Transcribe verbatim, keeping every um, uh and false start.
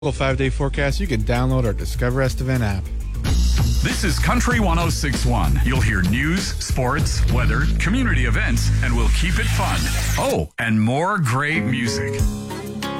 Five-day forecast, you can download our Discover Estevan app. This is Country one oh six point one. You'll hear news, sports, weather, community events, and we'll keep it fun. Oh, and more great music.